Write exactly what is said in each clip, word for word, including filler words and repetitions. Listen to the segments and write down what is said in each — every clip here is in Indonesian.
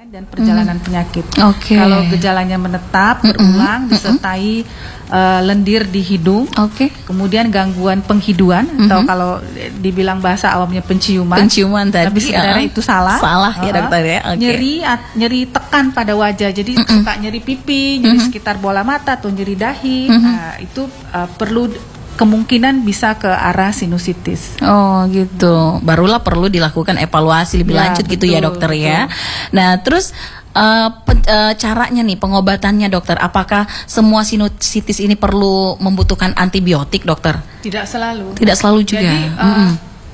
dan perjalanan mm. penyakit. Okay. Kalau gejalanya menetap, berulang, mm-mm. disertai uh, lendir di hidung, okay. kemudian gangguan penghiduan, mm-hmm. atau kalau dibilang bahasa awamnya penciuman, penciuman tadi, tapi sebenarnya uh, itu salah. Salah ya uh, dokter ya. Okay. Nyeri, at, nyeri tekan pada wajah, jadi mm-mm. suka nyeri pipi, nyeri mm-hmm. sekitar bola mata atau nyeri dahi, mm-hmm. nah, itu uh, perlu kemungkinan bisa ke arah sinusitis. Oh gitu. Barulah perlu dilakukan evaluasi lebih ya, lanjut betul, gitu ya dokter betul. ya. Nah terus uh, pe- uh, caranya nih pengobatannya dokter, apakah semua sinusitis ini perlu membutuhkan antibiotik dokter? Tidak selalu. Tidak selalu juga. Jadi uh, mm-hmm.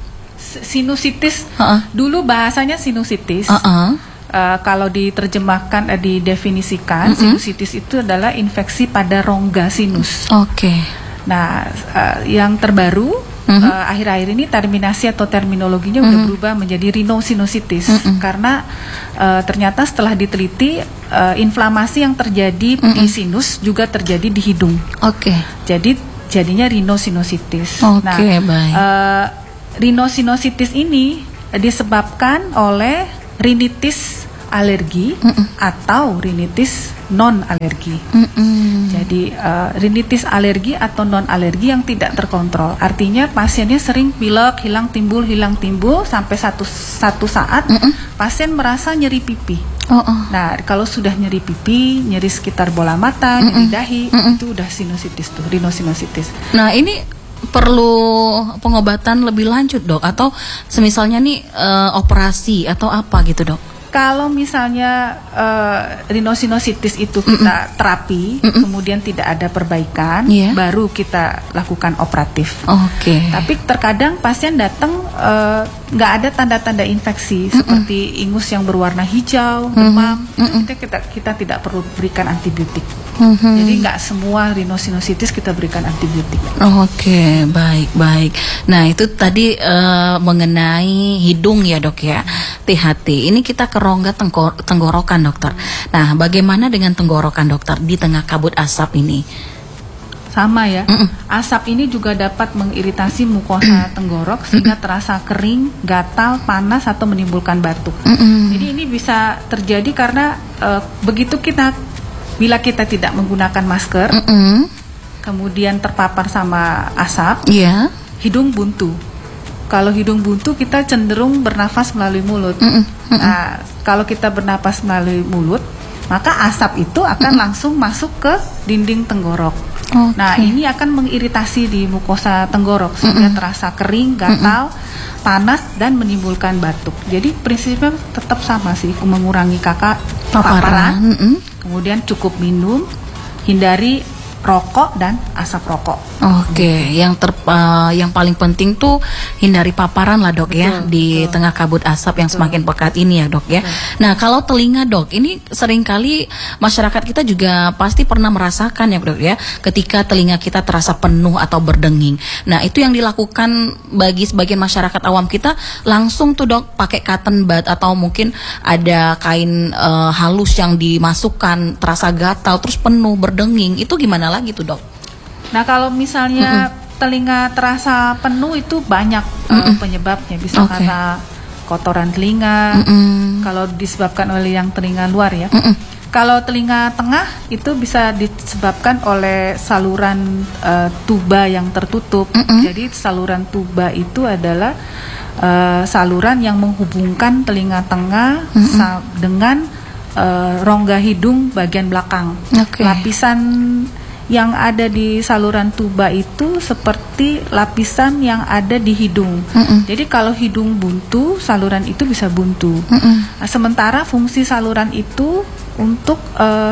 sinusitis uh-uh. dulu bahasanya sinusitis. Uh-uh. Uh, kalau diterjemahkan, uh, didefinisikan, mm-hmm. sinusitis itu adalah infeksi pada rongga sinus. Oke. Okay. Nah, uh, yang terbaru uh-huh. uh, akhir-akhir ini terminasi atau terminologinya uh-huh. udah berubah menjadi rhinosinusitis uh-huh. karena uh, ternyata setelah diteliti uh, inflamasi yang terjadi uh-huh. di sinus juga terjadi di hidung. Oke. Okay. Jadi jadinya rhinosinusitis. Oke, okay, nah, baik. Uh, rhinosinusitis ini disebabkan oleh rinitis alergi uh-uh. atau rinitis non alergi. Uh-uh. Jadi uh, rinitis alergi atau non alergi yang tidak terkontrol. Artinya pasiennya sering pilek, hilang timbul, hilang timbul sampai satu satu saat uh-uh. pasien merasa nyeri pipi. Uh-uh. Nah, kalau sudah nyeri pipi, nyeri sekitar bola mata, uh-uh. nyeri dahi, uh-uh. itu udah sinusitis tuh, rhinosinusitis. Nah, ini perlu pengobatan lebih lanjut, Dok, atau semisalnya nih uh, operasi atau apa gitu, Dok? Kalau misalnya uh, rhinosinusitis itu kita Mm-mm. terapi, Mm-mm. kemudian tidak ada perbaikan, yeah. baru kita lakukan operatif. Oke. Okay. Tapi terkadang pasien datang nggak uh, ada tanda-tanda infeksi Mm-mm. seperti ingus yang berwarna hijau, Mm-mm. demam, Mm-mm. itu kita kita tidak perlu berikan antibiotik. Mm-hmm. Jadi nggak semua rhinosinusitis kita berikan antibiotik. Oh, Oke, okay. baik baik. Nah itu tadi uh, mengenai hidung ya dok ya, T H T. Ini kita ke rongga tenggor- tenggorokan dokter. Nah bagaimana dengan tenggorokan dokter di tengah kabut asap ini? Sama ya, Mm-mm. asap ini juga dapat mengiritasi mukosa tenggorok sehingga terasa kering, gatal, panas atau menimbulkan batuk. Mm-mm. Jadi ini bisa terjadi karena uh, begitu kita bila kita tidak menggunakan masker, Mm-mm. kemudian terpapar sama asap, yeah. hidung buntu. Kalau hidung buntu kita cenderung bernafas melalui mulut. Mm-mm. Mm-mm. Nah, kalau kita bernafas melalui mulut, maka asap itu akan Mm-mm. langsung masuk ke dinding tenggorok. Okay. Nah, ini akan mengiritasi di mukosa tenggorok sehingga Mm-mm. terasa kering, gatal, Mm-mm. panas dan menimbulkan batuk. Jadi prinsipnya tetap sama sih, mengurangi kakak paparan. paparan. Kemudian cukup minum, hindari rokok dan asap rokok. Oke, okay. yang ter uh, yang paling penting tuh hindari paparan lah dok. Betul, ya di betul. Tengah kabut asap yang betul. Semakin pekat ini ya dok ya. Betul. Nah kalau telinga dok, ini seringkali masyarakat kita juga pasti pernah merasakan ya dok ya, ketika telinga kita terasa penuh atau berdenging. Nah itu yang dilakukan bagi sebagian masyarakat awam kita langsung tuh dok pakai cotton bud atau mungkin ada kain uh, halus yang dimasukkan, terasa gatal terus penuh berdenging. Itu gimana lagi tuh dok? Nah kalau misalnya Mm-mm. telinga terasa penuh itu banyak uh, penyebabnya, bisa okay. karena kotoran telinga, Mm-mm. kalau disebabkan oleh yang telinga luar ya. Mm-mm. Kalau telinga tengah itu bisa disebabkan oleh saluran uh, tuba yang tertutup. Mm-mm. Jadi saluran tuba itu adalah uh, saluran yang menghubungkan telinga tengah sa- dengan uh, rongga hidung bagian belakang. Okay. Lapisan yang ada di saluran tuba itu seperti lapisan yang ada di hidung. Mm-mm. Jadi kalau hidung buntu, saluran itu bisa buntu. Nah, sementara fungsi saluran itu untuk uh,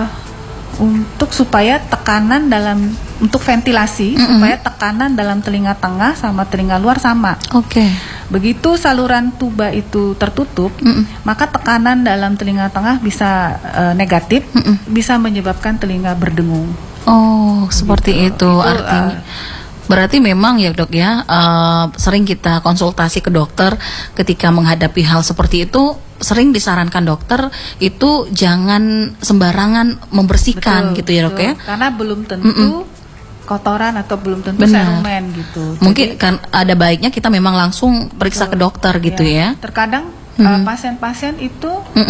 untuk supaya tekanan dalam untuk ventilasi, Mm-mm. supaya tekanan dalam telinga tengah sama telinga luar sama. Oke. Okay. Begitu saluran tuba itu tertutup, Mm-mm. maka tekanan dalam telinga tengah bisa uh, negatif, Mm-mm. bisa menyebabkan telinga berdengung. Oh, seperti gitu. itu, itu artinya. Uh, Berarti memang ya dok ya, uh, sering kita konsultasi ke dokter ketika menghadapi hal seperti itu, sering disarankan dokter itu jangan sembarangan membersihkan. Betul, gitu ya dok betul. ya. Karena belum tentu Mm-mm. kotoran atau belum tentu Benar. serumen gitu. Mungkin Jadi, kan ada baiknya kita memang langsung periksa betul. ke dokter gitu ya. ya. Terkadang mm-hmm. uh, pasien-pasien itu Mm-hmm.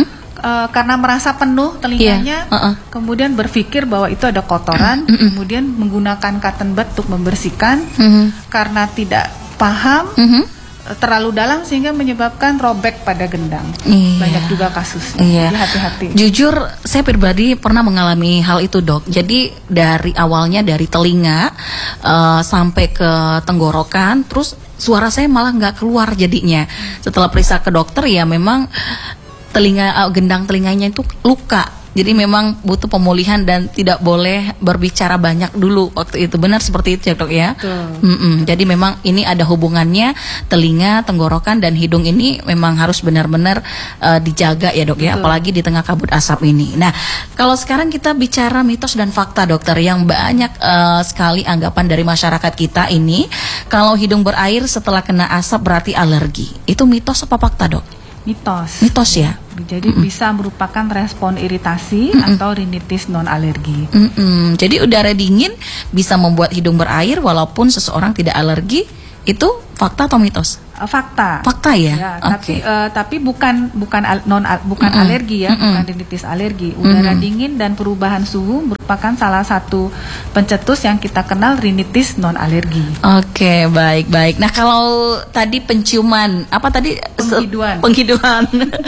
uh, karena merasa penuh telinganya, yeah. uh-uh. kemudian berpikir bahwa itu ada kotoran, uh-uh. kemudian menggunakan cotton bud untuk membersihkan, uh-uh. karena tidak paham. Uh-huh. terlalu dalam sehingga menyebabkan robek pada gendang. Iya. Banyak juga kasusnya. Iya. Jadi hati-hati. Jujur saya pribadi pernah mengalami hal itu, Dok. Jadi dari awalnya dari telinga uh, sampai ke tenggorokan, terus suara saya malah nggak keluar jadinya. Setelah periksa ke dokter ya memang telinga uh, gendang telinganya itu luka. Jadi memang butuh pemulihan dan tidak boleh berbicara banyak dulu waktu itu. Benar seperti itu ya, Dok ya? Jadi memang ini ada hubungannya telinga, tenggorokan dan hidung ini memang harus benar-benar uh, dijaga ya, Dok ya, apalagi di tengah kabut asap ini. Nah, kalau sekarang kita bicara mitos dan fakta, Dokter, yang banyak uh, sekali anggapan dari masyarakat kita ini, kalau hidung berair setelah kena asap berarti alergi. Itu mitos apa fakta, Dok? Mitos. Mitos ya. Jadi mm-mm. bisa merupakan respon iritasi mm-mm. atau rinitis non alergi. Mm-mm. Jadi udara dingin bisa membuat hidung berair walaupun seseorang tidak alergi. Itu fakta atau mitos? Uh, fakta. Fakta ya. ya okay. Tapi uh, tapi bukan bukan al, non al, bukan mm-mm. alergi ya, mm-mm. bukan rinitis alergi. Udara mm-mm. dingin dan perubahan suhu merupakan salah satu pencetus yang kita kenal rinitis non alergi. Oke, okay, baik baik. Nah, kalau tadi penciuman, apa tadi? Penghiduan. Penghiduan.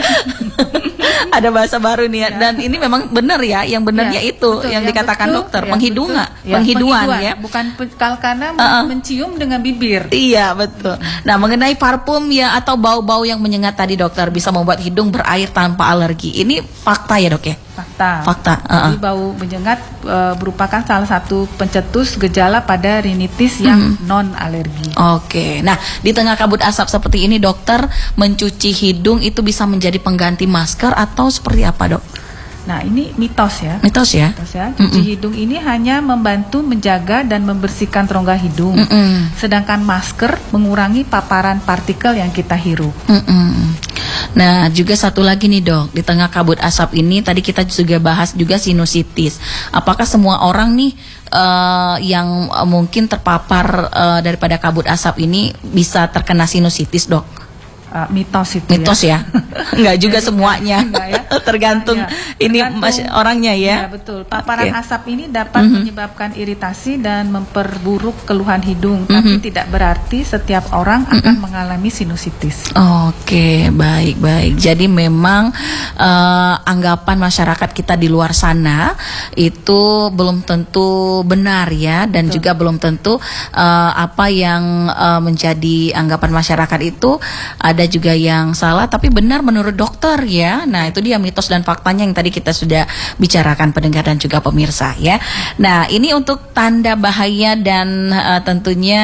Ada bahasa baru nih ya. Dan ini memang benar ya, yang benarnya ya, itu betul, yang, yang dikatakan betul, dokter, ya, penghidungan, ya, penghiduan ya. Bukan karena uh-uh. mencium dengan bibir. Iya, betul. Nah, mengenai parfum ya atau bau-bau yang menyengat tadi, dokter, bisa membuat hidung berair tanpa alergi. Ini fakta ya, Dok ya? Fakta. Fakta. Uh-uh. Jadi bau menyengat uh, merupakan salah satu pencetus gejala pada rinitis yang mm-hmm. non alergi. Oke. Okay. Nah, di tengah kabut asap seperti ini, dokter, mencuci hidung itu bisa menjadi pengganti masker atau seperti apa, Dok? Nah, ini mitos ya. Mitos ya. Mitos ya. Cuci Mm-mm. hidung ini hanya membantu menjaga dan membersihkan rongga hidung. Mm-mm. Sedangkan masker mengurangi paparan partikel yang kita hirup. Mm-mm. Nah, juga satu lagi nih, Dok, di tengah kabut asap ini tadi kita juga bahas juga sinusitis. Apakah semua orang nih uh, yang uh, mungkin terpapar uh, daripada kabut asap ini bisa terkena sinusitis, Dok? Uh, mitos itu mitos ya, ya. Enggak juga semuanya ya. tergantung ya. ini mas, orangnya ya, ya betul. Paparan okay. asap ini dapat mm-hmm. menyebabkan iritasi dan memperburuk keluhan hidung, mm-hmm. tapi tidak berarti setiap orang mm-hmm. akan mengalami sinusitis. Oke, okay, baik baik. Jadi memang uh, anggapan masyarakat kita di luar sana itu belum tentu benar ya, dan betul. juga belum tentu uh, apa yang uh, menjadi anggapan masyarakat itu ada Ada juga yang salah, tapi benar menurut dokter ya. Nah, itu dia mitos dan faktanya yang tadi kita sudah bicarakan, pendengar dan juga pemirsa ya. Nah, ini untuk tanda bahaya dan uh, tentunya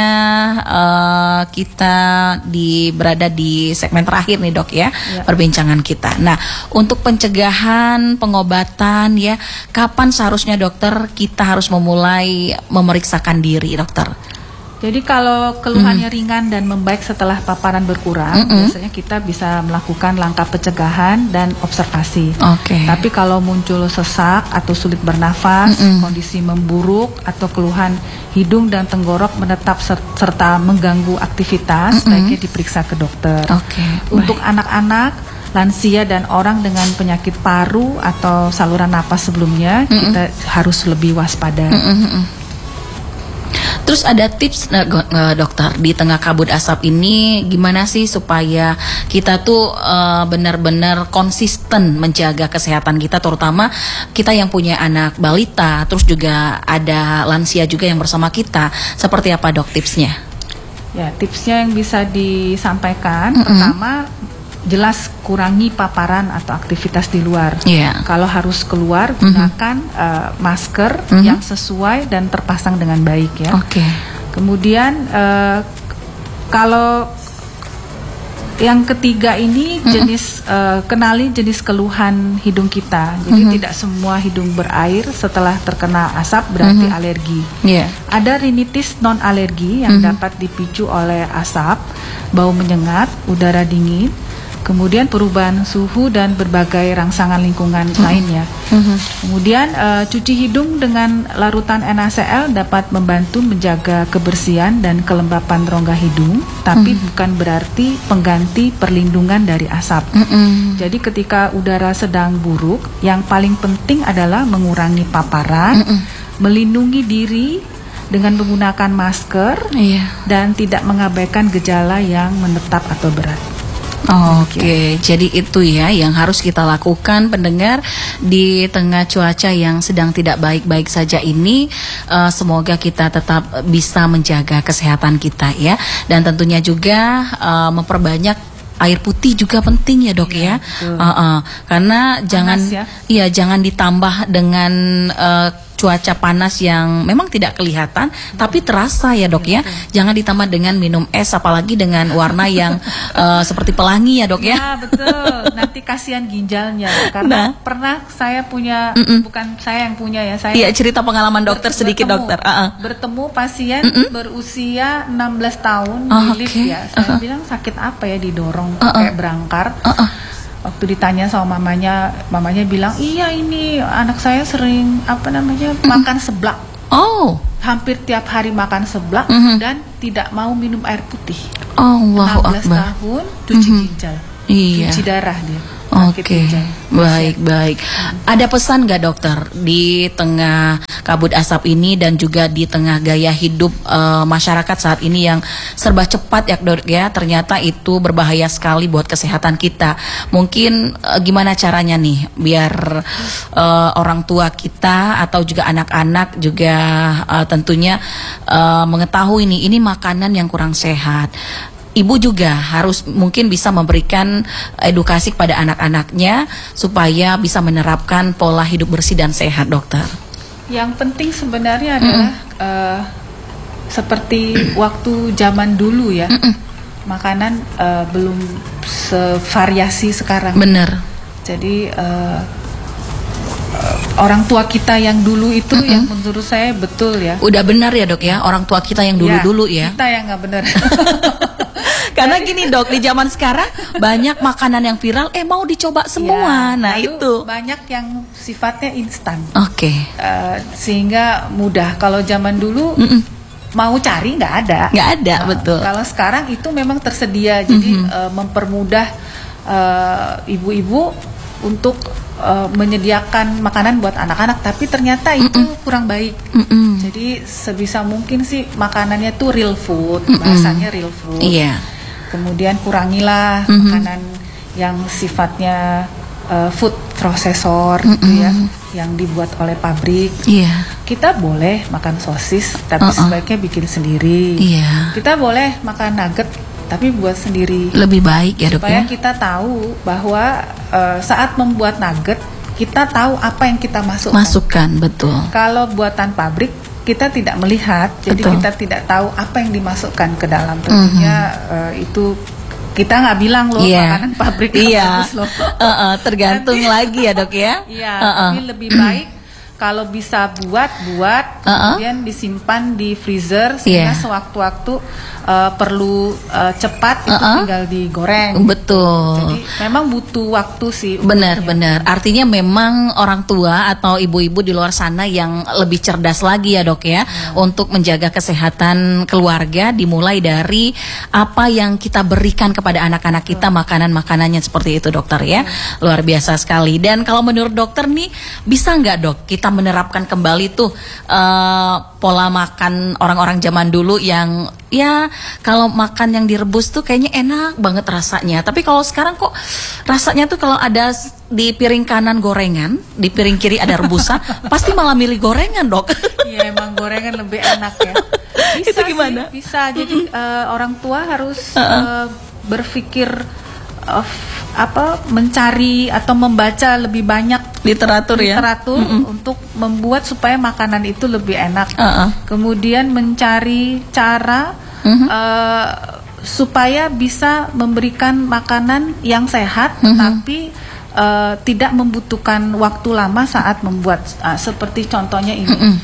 uh, kita di berada di segmen terakhir nih, Dok ya, ya, perbincangan kita. Nah, untuk pencegahan, pengobatan ya, kapan seharusnya dokter kita harus memulai memeriksakan diri, dokter? Jadi kalau keluhannya mm. ringan dan membaik setelah paparan berkurang, mm-mm. biasanya kita bisa melakukan langkah pencegahan dan observasi. Okay. Tapi kalau muncul sesak atau sulit bernafas, mm-mm. kondisi memburuk atau keluhan hidung dan tenggorok menetap ser- serta mengganggu aktivitas, mm-mm. sebaiknya diperiksa ke dokter. Okay. Untuk baik. Anak-anak, lansia dan orang dengan penyakit paru atau saluran napas sebelumnya, mm-mm. kita harus lebih waspada. Mm-mm. Terus ada tips uh, dokter di tengah kabut asap ini gimana sih supaya kita tuh uh, benar-benar konsisten menjaga kesehatan kita, terutama kita yang punya anak balita, terus juga ada lansia juga yang bersama kita. Seperti apa, Dok, tipsnya? Ya, tipsnya yang bisa disampaikan, mm-hmm. pertama jelas kurangi paparan atau aktivitas di luar. Yeah. Kalau harus keluar, mm-hmm. gunakan uh, masker mm-hmm. yang sesuai dan terpasang dengan baik ya. Okay. Kemudian uh, kalau yang ketiga ini mm-hmm. jenis uh, kenali jenis keluhan hidung kita. Jadi mm-hmm. tidak semua hidung berair setelah terkena asap berarti mm-hmm. alergi. Yeah. Ada rinitis non alergi yang mm-hmm. dapat dipicu oleh asap, bau menyengat, udara dingin. kemudian perubahan suhu dan berbagai rangsangan lingkungan mm-hmm. lainnya. Mm-hmm. Kemudian uh, cuci hidung dengan larutan N A C L dapat membantu menjaga kebersihan dan kelembapan rongga hidung, tapi mm-hmm. bukan berarti pengganti perlindungan dari asap. Mm-hmm. Jadi ketika udara sedang buruk, yang paling penting adalah mengurangi paparan, mm-hmm. melindungi diri dengan menggunakan masker, yeah. dan tidak mengabaikan gejala yang menetap atau berat. Oke, okay. Jadi itu ya yang harus kita lakukan pendengar di tengah cuaca yang sedang tidak baik-baik saja ini. Uh, semoga kita tetap bisa menjaga kesehatan kita ya, dan tentunya juga uh, memperbanyak air putih juga penting ya dok ya, ya? Uh, uh, karena panas jangan, ya? Iya jangan ditambah dengan uh, cuaca panas yang memang tidak kelihatan tapi terasa ya dok ya. Jangan ditambah dengan minum es apalagi dengan warna yang uh, seperti pelangi ya dok ya. Ya betul. Nanti kasihan ginjalnya karena nah. pernah saya punya Mm-mm. bukan saya yang punya ya saya. Iya cerita pengalaman dokter ber- sedikit bertemu, dokter. Uh-uh. Bertemu pasien Mm-mm. berusia enam belas tahun oh, di lift okay. ya. Saya uh-huh. bilang sakit apa ya didorong uh-uh. kayak berangkar. Uh-uh. Waktu ditanya sama mamanya, mamanya bilang, iya ini anak saya sering apa namanya mm-hmm. makan seblak. Oh. Hampir tiap hari makan seblak mm-hmm. dan tidak mau minum air putih. Allahu Akbar. enam belas tahun cuci mm-hmm. ginjal, iya. cuci darah dia. Oke, okay. baik baik. Ada pesan nggak dokter di tengah kabut asap ini dan juga di tengah gaya hidup uh, masyarakat saat ini yang serba cepat ya dok ya, ternyata itu berbahaya sekali buat kesehatan kita. Mungkin uh, gimana caranya nih biar uh, orang tua kita atau juga anak-anak juga uh, tentunya uh, mengetahui nih ini makanan yang kurang sehat. Ibu juga harus mungkin bisa memberikan edukasi kepada anak-anaknya supaya bisa menerapkan pola hidup bersih dan sehat, dokter. Yang penting sebenarnya adalah mm. uh, seperti waktu zaman dulu ya, Mm-mm. makanan uh, belum sevariasi sekarang. Bener. Jadi uh, uh, orang tua kita yang dulu itu Mm-mm. yang menurut saya betul ya. Udah benar ya dok ya, orang tua kita yang dulu-dulu ya. Kita yang nggak benar. Karena gini dok, di zaman sekarang banyak makanan yang viral, eh mau dicoba semua, ya, nah itu banyak yang sifatnya instan. Oke. Okay. Uh, sehingga mudah. Kalau zaman dulu Mm-mm. mau cari nggak ada. Nggak ada, uh, betul. Kalau sekarang itu memang tersedia, jadi mm-hmm. uh, mempermudah uh, ibu-ibu untuk uh, menyediakan makanan buat anak-anak, tapi ternyata itu Mm-mm. kurang baik. Mm-mm. Jadi sebisa mungkin sih makanannya tuh real food, Mm-mm. bahasanya real food. Iya. Kemudian kurangilah mm-hmm. makanan yang sifatnya uh, food processor mm-hmm. gitu ya, yang dibuat oleh pabrik. Iya. Yeah. Kita boleh makan sosis, tapi uh-uh. sebaiknya bikin sendiri. Iya. Yeah. Kita boleh makan nugget, tapi buat sendiri. Lebih baik ya dok supaya ya. Kita tahu bahwa uh, saat membuat nugget kita tahu apa yang kita masukkan. Masukkan, betul. Kalau buatan pabrik kita tidak melihat, betul. Jadi kita tidak tahu apa yang dimasukkan ke dalam. Tentunya mm-hmm. uh, itu kita nggak bilang loh yeah. makanan pabrik yeah. bagus loh. Uh-uh, tergantung Nanti, lagi ya dok ya. Iya, uh-uh. tapi lebih baik kalau bisa buat buat uh-uh. kemudian disimpan di freezer sehingga yeah. sewaktu-waktu uh, perlu uh, cepat itu uh-uh. tinggal digoreng. Betul. Jadi memang butuh waktu sih. Benar-benar. Artinya memang orang tua atau ibu-ibu di luar sana yang lebih cerdas lagi ya dok ya, hmm. untuk menjaga kesehatan keluarga dimulai dari apa yang kita berikan kepada anak-anak kita, hmm. makanan-makanannya seperti itu dokter ya. Hmm. Luar biasa sekali. Dan kalau menurut dokter nih bisa nggak dok kita kita menerapkan kembali tuh uh, pola makan orang-orang zaman dulu yang ya kalau makan yang direbus tuh kayaknya enak banget rasanya. Tapi kalau sekarang kok rasanya tuh kalau ada di piring kanan gorengan, di piring kiri ada rebusan, pasti malah milih gorengan dok. Iya emang gorengan lebih enak ya. Bisa itu gimana? Sih, bisa. Jadi uh, orang tua harus uh-uh. uh, berpikir uh, apa mencari atau membaca lebih banyak literatur, literatur ya untuk membuat supaya makanan itu lebih enak. Uh-uh. Kemudian mencari cara uh-huh. uh, supaya bisa memberikan makanan yang sehat, uh-huh. tapi uh, tidak membutuhkan waktu lama saat membuat. Uh, seperti contohnya ini, uh-uh.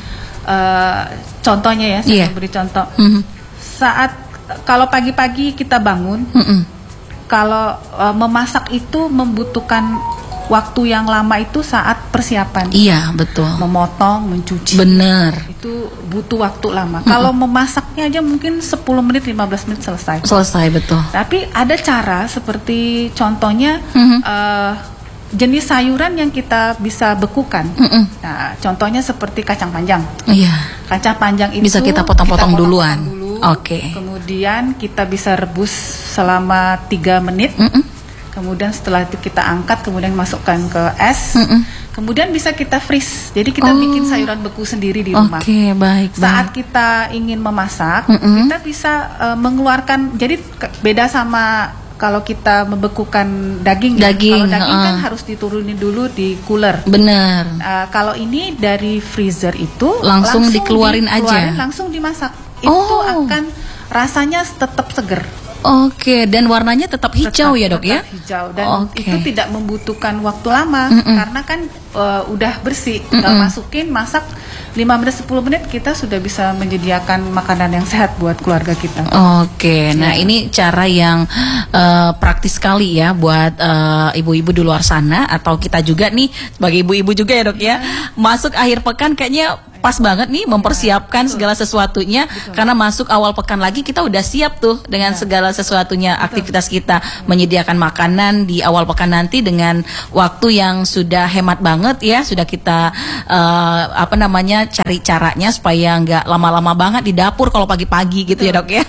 uh, contohnya ya, saya yeah. beri contoh. Uh-huh. Saat kalau pagi-pagi kita bangun. Uh-uh. kalau uh, memasak itu membutuhkan waktu yang lama itu saat persiapan. Iya, betul. Memotong, mencuci. Bener. Itu butuh waktu lama. Mm-hmm. Kalau memasaknya aja mungkin sepuluh menit, lima belas menit selesai. Selesai, betul. Tapi ada cara seperti contohnya mm-hmm. uh, jenis sayuran yang kita bisa bekukan. Mm-hmm. Nah, contohnya seperti kacang panjang. Iya. Kacang panjang itu bisa kita potong-potong duluan. Dulu, Oke. Okay. Kemudian kita bisa rebus selama tiga menit. Mm-mm. Kemudian setelah itu kita angkat, kemudian masukkan ke es. Mm-mm. Kemudian bisa kita freeze. Jadi kita oh. bikin sayuran beku sendiri di rumah. Oke, okay, baik. Saat baik. kita ingin memasak, Mm-mm. kita bisa uh, mengeluarkan. Jadi ke, beda sama kalau kita membekukan daging. Daging. Ya. Kalau daging uh. kan harus diturunin dulu di cooler. Benar. Uh, kalau ini dari freezer itu langsung, langsung dikeluarin, dikeluarin aja. Langsung dimasak. Oh. Itu akan rasanya tetap seger. Oke, dan warnanya tetap hijau tetap, ya dok tetap ya? Hijau dan okay. itu tidak membutuhkan waktu lama. Mm-mm. Karena kan uh, udah bersih, tinggal masukin, masak lima menit sepuluh menit kita sudah bisa menyediakan makanan yang sehat buat keluarga kita. Oke, nah ya. Ini cara yang uh, praktis sekali ya buat uh, ibu-ibu di luar sana atau kita juga nih sebagai ibu-ibu juga ya dok ya. Masuk akhir pekan kayaknya pas banget nih mempersiapkan ya, segala sesuatunya. Betul. Karena masuk awal pekan lagi kita udah siap tuh dengan ya. segala sesuatunya. Betul. Aktivitas kita ya. menyediakan makanan di awal pekan nanti dengan waktu yang sudah hemat banget ya. Sudah kita uh, apa namanya cari caranya supaya nggak lama-lama banget di dapur kalau pagi-pagi gitu. Betul. Ya dok ya.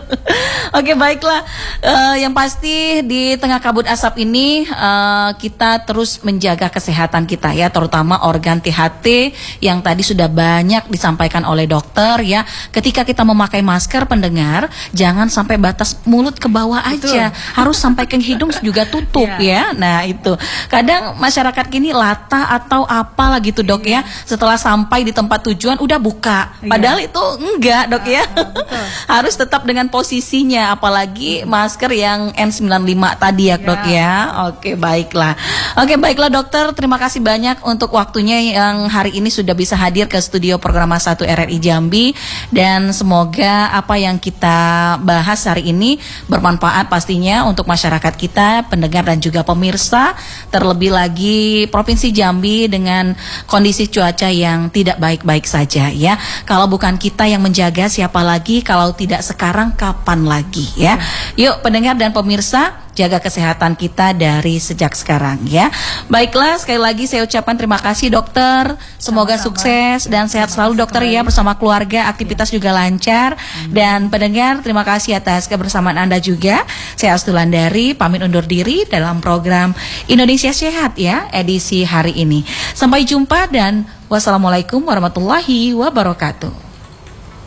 Oke, baiklah. Uh, yang pasti di tengah kabut asap ini uh, kita terus menjaga kesehatan kita ya, terutama organ T H T yang tadi sudah banyak disampaikan oleh dokter ya. Ketika kita memakai masker, pendengar, jangan sampai batas mulut ke bawah aja. Betul. Harus sampai ke hidung juga tutup yeah. ya. Nah, itu. Kadang masyarakat kini latah atau apalah gitu, Dok yeah. ya. Setelah sampai di tempat tujuan udah buka. Padahal yeah. itu enggak, Dok ya. Uh, Harus tetap dengan posisinya, apalagi masker yang N sembilan puluh lima tadi ya, Dok yeah. ya. Oke, baiklah. Oke, baiklah dokter, terima kasih banyak untuk waktunya yang hari ini sudah bisa hadir ke studio program satu R R I Jambi, dan semoga apa yang kita bahas hari ini bermanfaat pastinya untuk masyarakat kita, pendengar dan juga pemirsa, terlebih lagi Provinsi Jambi dengan kondisi cuaca yang tidak baik-baik saja ya. Kalau bukan kita yang menjaga, siapa lagi? Kalau tidak sekarang, kapan lagi ya? Yuk pendengar dan pemirsa, jaga kesehatan kita dari sejak sekarang ya. Baiklah, sekali lagi saya ucapkan terima kasih dokter. Semoga Sama-sama. sukses dan sehat selalu dokter ya, bersama keluarga, aktivitas ya. juga lancar. Hmm. Dan pendengar, terima kasih atas kebersamaan Anda juga. Saya Astulandari pamit undur diri dalam program Indonesia Sehat ya, edisi hari ini. Sampai jumpa dan wassalamualaikum warahmatullahi wabarakatuh.